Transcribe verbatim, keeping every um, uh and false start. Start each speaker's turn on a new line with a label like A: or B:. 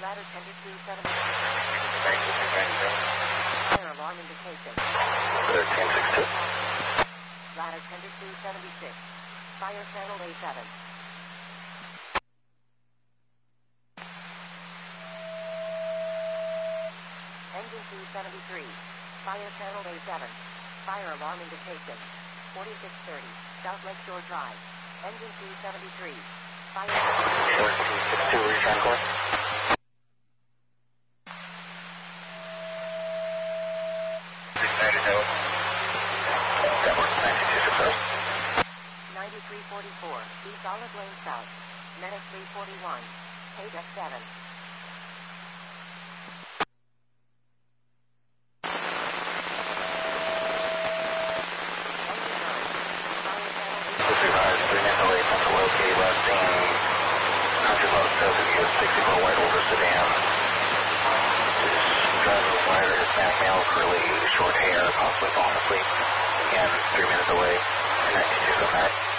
A: Ladder ten two seventy. Fire alarm indication.
B: thirteen sixty-two.
A: Ladder ten two seventy-six. Fire channel A seven. Engine two seventy-three. Fire channel A seven. Fire alarm indication. forty-six thirty. South Lakeshore Drive. Engine two seventy-three. Fire
B: fourteen sixty-two, return course.
A: ninety-three forty-four. B solid lane south. Medic three forty-one. Paydeck seven.
B: three minutes away from the locate left being one hundred low Celsius U S sixty-four white over sedan. Just driving with wire, Hispanic male, curly, short hair, possibly falling asleep. Again, three minutes away, and nineteen two seventy-nine.